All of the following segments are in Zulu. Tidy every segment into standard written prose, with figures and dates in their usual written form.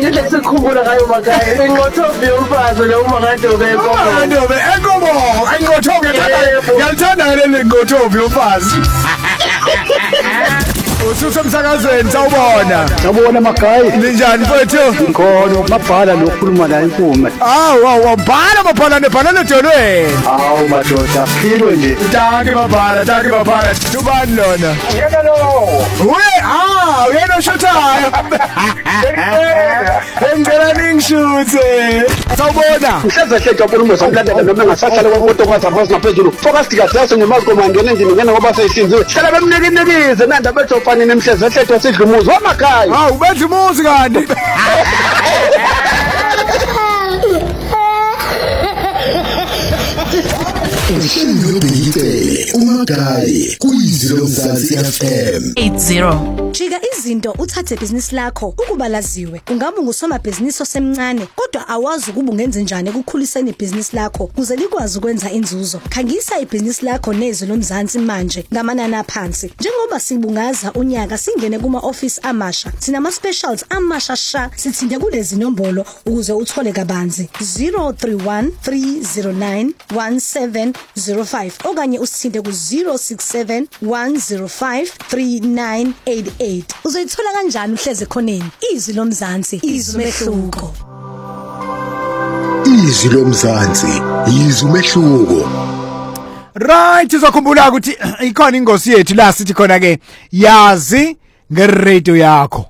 Indlela sikhumbula ngayo makhaya. Ingqothobi yomfazi lo uMakaNdlovu enkomo. uMakaNdlovu enkomo, ayingqothobi ngiyalithanda leli ngqothobi yomfazi. Ususa emsakazweni sawubona. Sawubona Magayi. Ninjani mfowethu? Ngikhono mabhala lokhuluma la inkume. Bhala nebhala nedolweni. Hawu madoda, philo nje. Danke mabhala. Ubani lona? Yena lo. Uyena oshuthayo. Engicela ningishuthe. Sawubona. Ngihleze wabona umzamlandela noma ngasahlala kwamoto kwazaphasi naphezulu. Focus tikathathe ngemali ngene nje ngena ngoba seyihlinziwe. Hlala bemnikinikeze nanda bethofana nemhleze wasidla umuzi wamakhaya. Ubenza umuzi kanti. Uhlelo bhekile uMagayi kuyizilo Mzansi FM 80. Jika izinto uthathe business lakho ukuba laziwe. Ungabe ngusomabhizinisi osemncane kodwa awazi ukuba ungenze njani ekukhuliseni ibhizinisi lakho kuze likwazi ukwenza inzuzo. Khangisa ibhizinisi lakho nezwi loMzansi manje ngamanani aphansi. Njengoba sibungaza unyaka singene kuma office amasha. Sinama specials amasha sha sithinde kulezi nombolo ukuze uthole kabanzi 031 309 1705 okanye usithinte ku 067 105 3988. Uzoyithola kanjani uhleze khoneni? Izwi loMzansi, izwi mehluko. Izwi loMzansi, izwi mehluko. Right, uzokhumbula ukuthi ikhona ingosi yethu la sithi khona ke yazi ngeradio yakho.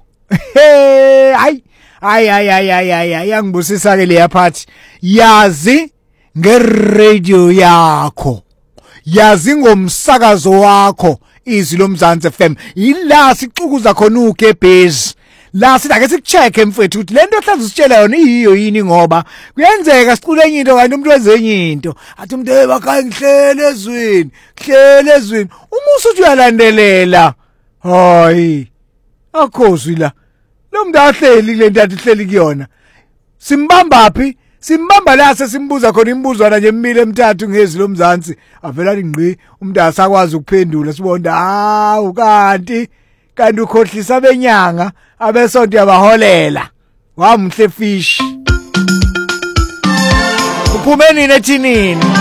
Hayi yangibusisa ke leya part. Yazi ngeradio yakho. Yazi ngomsakazo wakho. Izwi loMzansi FM ila sicukuza khona ugebhezi la sithi ake sikucheck mfethu ukuthi lento ohlaza usitshela yona iyiyo yini ngoba kuyenzeka sicule enye into kanti umuntu wenze enye into athi umuntu bakhaya ngihlele ezweni umusu uthi uyalandelela hayi akhozwi la lo muntu ahleli lento athi hleli kuyona simbambaphi simbamba la sesimbuza khona imbuzwana nje emile emithathu ngezwi loMzansi avela ingqi umuntu asakwazi ukuphendula sibona kanti ukhohlisa benyanga abesonto yabaholela wamhle fish uphumeni nethinini